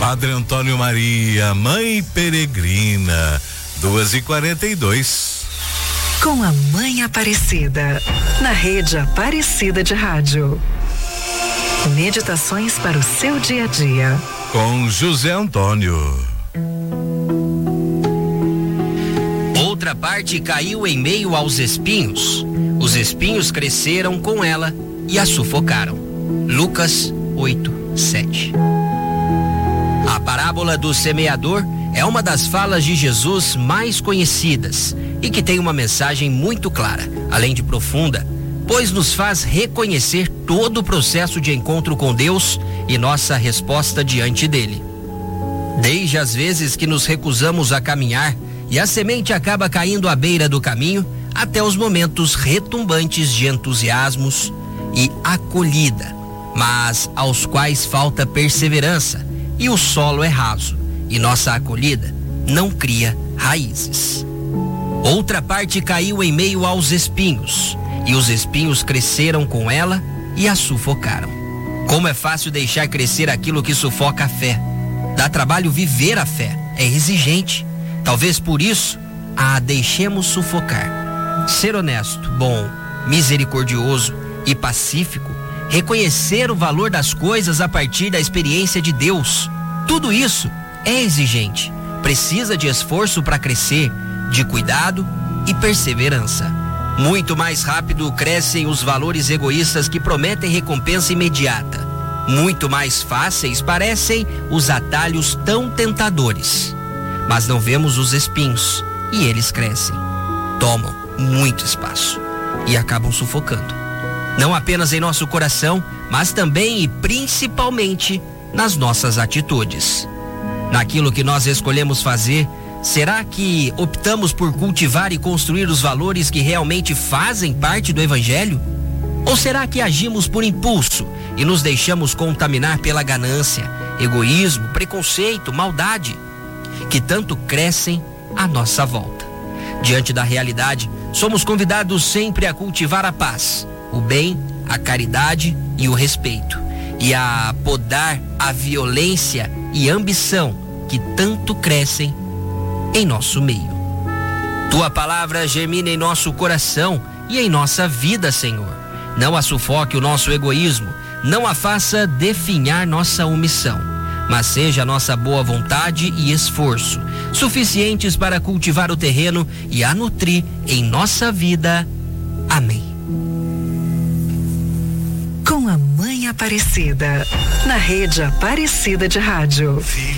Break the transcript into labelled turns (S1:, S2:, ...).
S1: Padre Antônio Maria, Mãe Peregrina, 2h42.
S2: Com a Mãe Aparecida, na Rede Aparecida de Rádio. Meditações para o seu dia a dia.
S1: Com José Antônio.
S3: Outra parte caiu em meio aos espinhos. Os espinhos cresceram com ela e a sufocaram. Lucas 8:7. A parábola do semeador é uma das falas de Jesus mais conhecidas e que tem uma mensagem muito clara, além de profunda, pois nos faz reconhecer todo o processo de encontro com Deus e nossa resposta diante dele. Desde as vezes que nos recusamos a caminhar e a semente acaba caindo à beira do caminho, até os momentos retumbantes de entusiasmos e acolhida, mas aos quais falta perseverança e o solo é raso e nossa acolhida não cria raízes. Outra parte caiu em meio aos espinhos e os espinhos cresceram com ela e a sufocaram. Como é fácil deixar crescer aquilo que sufoca a fé. Dá trabalho viver a fé, é exigente. Talvez por isso a deixemos sufocar. Ser honesto, bom, misericordioso e pacífico, reconhecer o valor das coisas a partir da experiência de Deus. Tudo isso é exigente, precisa de esforço para crescer, de cuidado e perseverança. Muito mais rápido crescem os valores egoístas que prometem recompensa imediata. Muito mais fáceis parecem os atalhos tão tentadores. Mas não vemos os espinhos e eles crescem, tomam muito espaço e acabam sufocando. Não apenas em nosso coração, mas também e principalmente nas nossas atitudes. Naquilo que nós escolhemos fazer, será que optamos por cultivar e construir os valores que realmente fazem parte do Evangelho? Ou será que agimos por impulso e nos deixamos contaminar pela ganância, egoísmo, preconceito, maldade, que tanto crescem à nossa volta? Diante da realidade, somos convidados sempre a cultivar a paz, o bem, a caridade e o respeito, e a podar a violência e ambição que tanto crescem em nosso meio. Tua palavra germina em nosso coração e em nossa vida, Senhor. Não a sufoque o nosso egoísmo, não a faça definhar nossa omissão, mas seja a nossa boa vontade e esforço suficientes para cultivar o terreno e a nutrir em nossa vida. Amém.
S2: Com a Mãe Aparecida, na Rede Aparecida de Rádio.